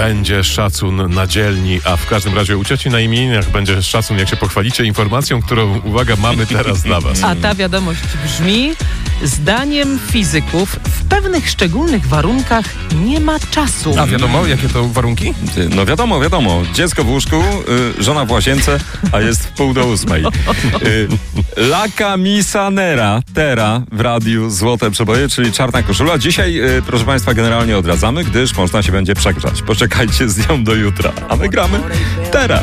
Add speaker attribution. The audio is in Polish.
Speaker 1: będzie szacun na dzielni, a w każdym razie u cioci na imieninach będzie szacun, jak się pochwalicie informacją, którą, uwaga, mamy teraz dla was.
Speaker 2: A ta wiadomość brzmi: zdaniem fizyków w pewnych szczególnych warunkach nie ma czasu.
Speaker 3: A wiadomo, jakie to warunki?
Speaker 4: No wiadomo. Dziecko w łóżku, żona w łazience, a jest w 7:30. La camisa nera, tera w radiu Złote Przeboje, czyli czarna koszula. Dzisiaj, proszę państwa, generalnie odradzamy, gdyż można się będzie przegrzać. Poczekajcie z nią do jutra, a my gramy teraz.